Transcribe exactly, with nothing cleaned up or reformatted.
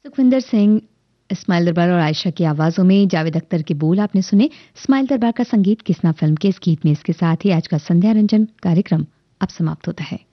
सुखविंदर सिंह, इस्माइल दरबार और आयशा की आवाज़ों में जावेद अख्तर के बोल आपने सुने। इस्माइल दरबार का संगीत किसना फिल्म के इस गीत में। इसके साथ ही आज का संध्या रंजन कार्यक्रम अब समाप्त होता है।